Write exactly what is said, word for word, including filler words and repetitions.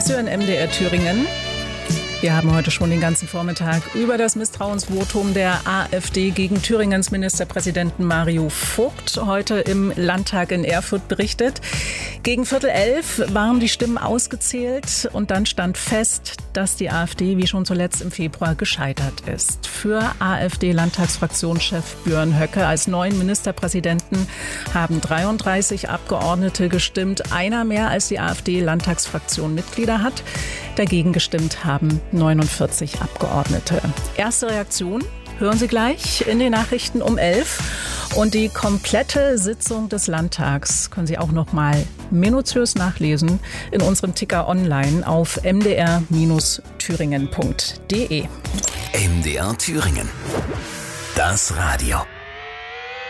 Sie hören M D R Thüringen. Wir haben heute schon den ganzen Vormittag über das Misstrauensvotum der AfD gegen Thüringens Ministerpräsidenten Mario Vogt heute im Landtag in Erfurt berichtet. Gegen Viertel elf waren die Stimmen ausgezählt und dann stand fest, dass die AfD wie schon zuletzt im Februar gescheitert ist. Für AfD-Landtagsfraktionschef Björn Höcke als neuen Ministerpräsidenten haben dreiunddreißig Abgeordnete gestimmt, einer mehr als die AfD-Landtagsfraktion Mitglieder hat. Dagegen gestimmt haben neunundvierzig Abgeordnete. Erste Reaktion hören Sie gleich in den Nachrichten um elf. Und die komplette Sitzung des Landtags können Sie auch noch mal minutiös nachlesen in unserem Ticker online auf m d r thüringen punkt d e. M D R Thüringen. Das Radio.